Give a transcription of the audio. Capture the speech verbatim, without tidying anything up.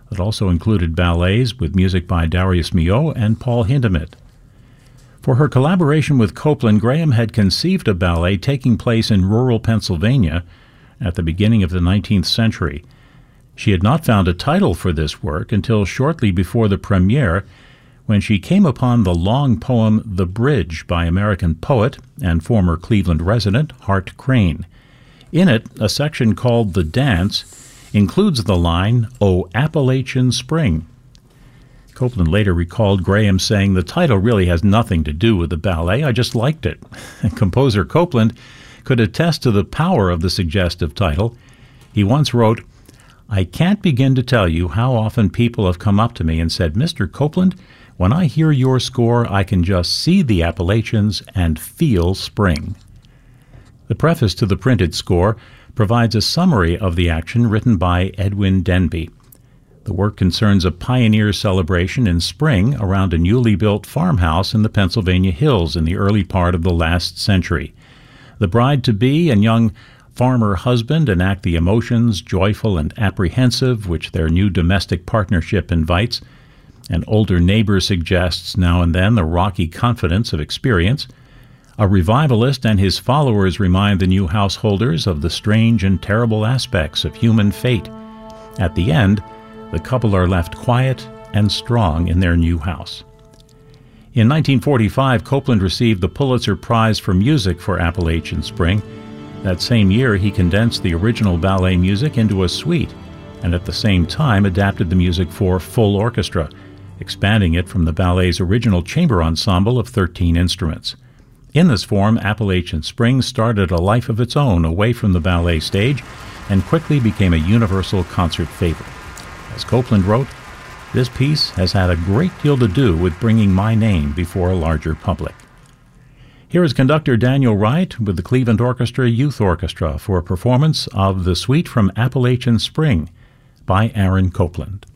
It also included ballets with music by Darius Milhaud and Paul Hindemith. For her collaboration with Copland, Graham had conceived a ballet taking place in rural Pennsylvania at the beginning of the nineteenth century. She had not found a title for this work until shortly before the premiere, when she came upon the long poem The Bridge by American poet and former Cleveland resident Hart Crane. In it, a section called The Dance includes the line, "O Appalachian Spring." Copland later recalled Graham saying, "The title really has nothing to do with the ballet, I just liked it." And composer Copland could attest to the power of the suggestive title. He once wrote, "I can't begin to tell you how often people have come up to me and said, 'Mister Copland, when I hear your score, I can just see the Appalachians and feel spring.'" The preface to the printed score provides a summary of the action written by Edwin Denby. The work concerns a pioneer celebration in spring around a newly built farmhouse in the Pennsylvania hills in the early part of the last century. The bride-to-be and young farmer husband enact the emotions, joyful and apprehensive, which their new domestic partnership invites. An older neighbor suggests now and then the rocky confidence of experience. A revivalist and his followers remind the new householders of the strange and terrible aspects of human fate. At the end, the couple are left quiet and strong in their new house. In nineteen forty-five, Copland received the Pulitzer Prize for Music for Appalachian Spring. That same year, he condensed the original ballet music into a suite, and at the same time adapted the music for full orchestra, expanding it from the ballet's original chamber ensemble of thirteen instruments. In this form, Appalachian Spring started a life of its own away from the ballet stage and quickly became a universal concert favorite. As Copland wrote, "This piece has had a great deal to do with bringing my name before a larger public." Here is conductor Daniel Wright with the Cleveland Orchestra Youth Orchestra for a performance of the suite from Appalachian Spring by Aaron Copland.